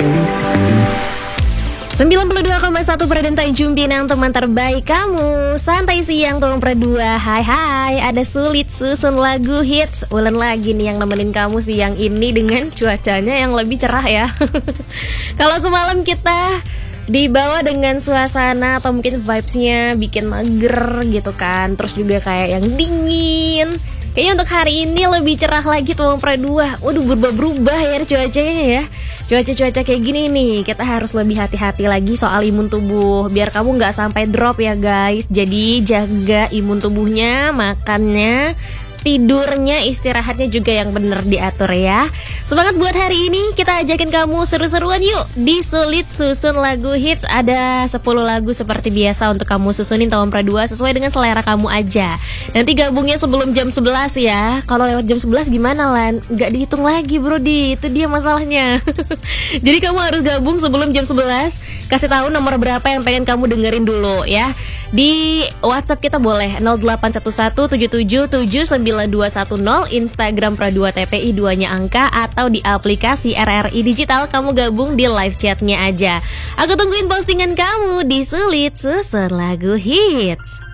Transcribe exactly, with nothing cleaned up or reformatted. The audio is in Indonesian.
sembilan puluh dua koma satu Predentai Jumpinang, teman terbaik kamu. Santai siang tuang Predua. Hai hai, ada Sulit susun lagu hits. Ulen lagi nih yang nemenin kamu siang ini dengan cuacanya yang lebih cerah ya. Kalau semalam kita dibawa dengan suasana atau mungkin vibes-nya bikin mager gitu kan, terus juga kayak yang dingin. Kayaknya untuk hari ini lebih cerah lagi tuang Predua. Waduh, berubah-berubah ya cuacanya ya. Cuaca-cuaca kayak gini nih, kita harus lebih hati-hati lagi soal imun tubuh, biar kamu gak sampai drop ya guys. Jadi jaga imun tubuhnya, makannya, tidurnya, istirahatnya juga yang bener diatur ya. Semangat buat hari ini, kita ajakin kamu seru-seruan yuk di Sulit Susun Lagu Hits. Ada sepuluh lagu seperti biasa untuk kamu susunin tahun Predua sesuai dengan selera kamu aja. Nanti gabungnya sebelum jam sebelas ya. Kalau lewat jam sebelas gimana Lan? Gak dihitung lagi brodi, itu dia masalahnya. Jadi kamu harus gabung sebelum jam sebelas. Kasih tahu nomor berapa yang pengen kamu dengerin dulu ya. Di WhatsApp kita boleh nol delapan satu satu tujuh tujuh tujuh sembilan dua satu nol, Instagram Predua T P I dua-nya angka, atau di aplikasi R R I Digital kamu gabung di live chatnya aja. Aku tungguin postingan kamu di Sulit Susun Lagu Hits.